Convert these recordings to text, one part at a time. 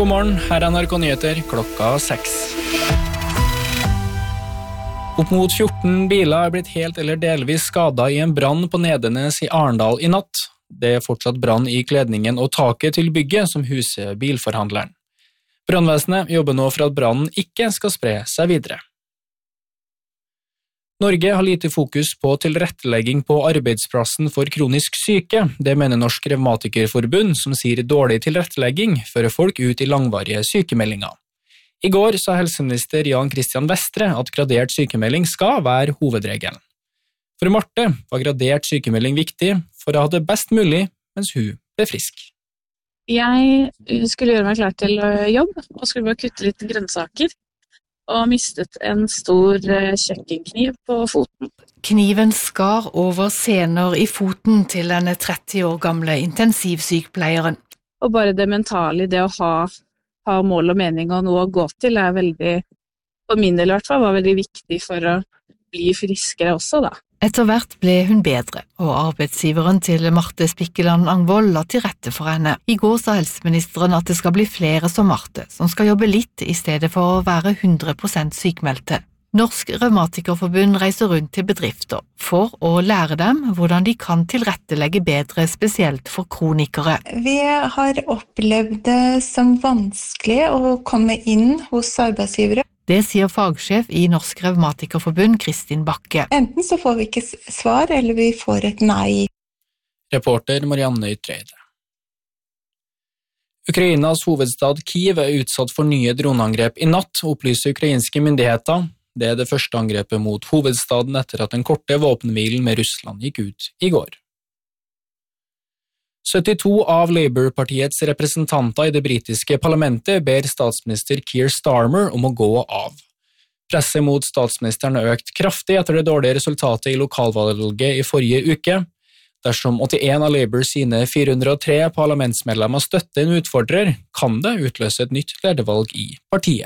God morgen, her NRK Nyheter, klokka 6. Opp mot 14 biler er blitt helt eller delvis skadet i en brann på Nedenes i Arendal i natt. Det er fortsatt brann i kledningen og taket til bygget som huser bilforhandleren. Brannvesenet jobber nå for at brannen ikke skal spre seg videre. Norge har lite fokus på tilrettelegging på arbeidsplassen for kronisk syke. Det mener Norsk Revmatikerforbund, som sier dårlig tilrettelegging fører folk ut i langvarige sykemeldinger. I går sa helseminister Jan Christian Vestre at gradert sykemelding skal være hovedregelen. For Marte var gradert sykemelding viktig for å ha det best mulig mens hun ble frisk. Jeg skulle gjøre meg klar til jobb og skulle bare kutte litt grønnsaker. Og mistet en stor kjøkkenkniv på foten. Kniven skar over sener i foten til den 30 år gamle intensivsykepleieren. Og bare det mentale, det å ha mål og mening og noe å gå til, er veldig, for min del i hvert fall, var veldig viktig for å bli friskere også da. Etter hvert ble hun bedre, og arbeidsgiveren til Marte Spikkeland Angvold la til rette for henne. I går sa helseministeren at det skal bli flere som Marte, som skal jobbe litt i stedet for å være 100% sykmeldte. Norsk Revmatikerforbund reiser rundt til bedrifter for å lære dem hvordan de kan tilrettelegge bedre, spesielt for kronikere. Vi har opplevd det som vanskelig å komme inn hos arbeidsgivere. Det sier fagsjef i Norsk Revmatikerforbund, Kristin Bakke. Enten så får vi ikke svar, eller vi får et nei. Reporter Marianne Ytreide. Ukrainas hovedstad Kyiv er utsatt for nye droneangrep i natt, opplyser ukrainske myndigheter. Det er det første angrepet mot hovedstaden etter at den korte våpenhvilen med Russland gikk ut i går. 72 av Labour-partiets representanter i det britiske parlamentet ber statsminister Keir Starmer om å gå av. Presset mot statsministeren har økt kraftig etter det dårlige resultatet i lokalvalget i forrige uke. Dersom 81 av Labour sine 403 parlamentsmedlemmer støtter en utfordrer, kan det utløse et nytt ledervalg i partiet.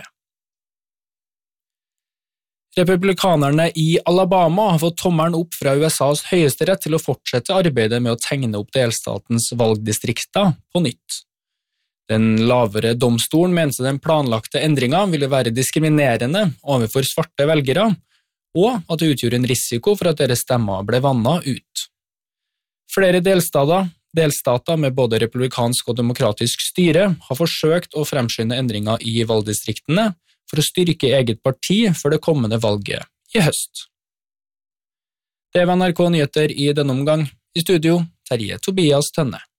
Republikanerne i Alabama har fått tommelen opp fra USAs høyesterett til å fortsette arbeidet med å tegne opp delstatens valgdistrikter på nytt. Den lavere domstolen mente den planlagte endringen ville være diskriminerende overfor svarte velgere, og at det utgjorde en risiko for at deres stemmer ble vannet ut. Flere delstater med både republikansk og demokratisk styre har forsøkt å fremskynde endringer i valgdistriktene for å styrke eget parti for det kommende valget i høst. Det var NRK Nyheter i denne omgang. I studio, Terje Tobias Tønne.